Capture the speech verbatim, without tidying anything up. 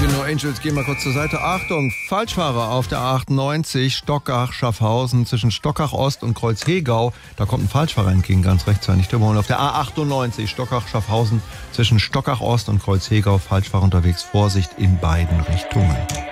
Die No Angels gehen mal kurz zur Seite. Achtung, Falschfahrer auf der A achtundneunzig, Stockach-Schaffhausen zwischen Stockach-Ost und Kreuz-Hegau. Da kommt ein Falschfahrer entgegen, ganz rechtzeitig. Der Wohn auf der A achtundneunzig, Stockach-Schaffhausen zwischen Stockach-Ost und Kreuz-Hegau. Falschfahrer unterwegs, Vorsicht in beiden Richtungen.